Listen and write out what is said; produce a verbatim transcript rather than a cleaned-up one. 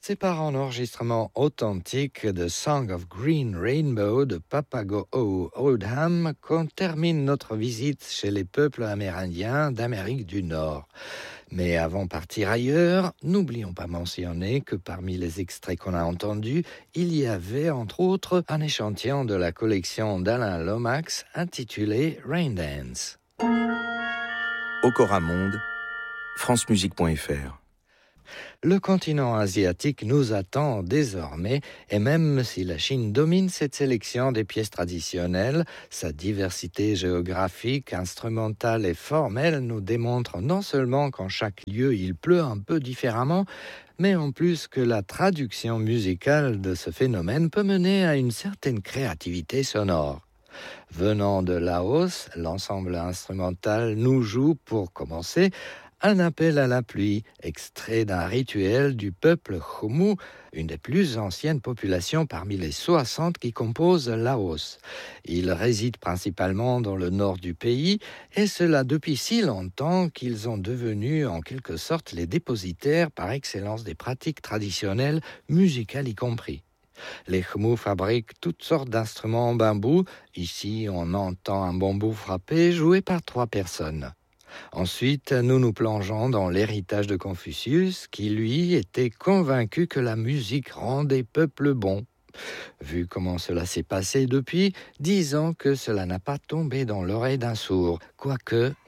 C'est par un enregistrement authentique de Song of Green Rainbow de Papago Oldham qu'on termine notre visite chez les peuples amérindiens d'Amérique du Nord. Mais avant de partir ailleurs, n'oublions pas mentionner que parmi les extraits qu'on a entendus, il y avait entre autres un échantillon de la collection d'Alain Lomax intitulé Rain Dance. Okora Monde, francemusique point f r. Le continent asiatique nous attend désormais, et même si la Chine domine cette sélection des pièces traditionnelles, sa diversité géographique, instrumentale et formelle nous démontre non seulement qu'en chaque lieu il pleut un peu différemment, mais en plus que la traduction musicale de ce phénomène peut mener à une certaine créativité sonore. Venant de Laos, l'ensemble instrumental nous joue, pour commencer, un appel à la pluie, extrait d'un rituel du peuple Khmu, une des plus anciennes populations parmi les soixante qui composent Laos. Ils résident principalement dans le nord du pays, et cela depuis si longtemps qu'ils ont devenu en quelque sorte les dépositaires par excellence des pratiques traditionnelles, musicales y compris. Les Khmu fabriquent toutes sortes d'instruments en bambou. Ici, on entend un bambou frappé joué par trois personnes. Ensuite, nous nous plongeons dans l'héritage de Confucius, qui, lui, était convaincu que la musique rend des peuples bons. Vu comment cela s'est passé depuis, disons que cela n'a pas tombé dans l'oreille d'un sourd, quoique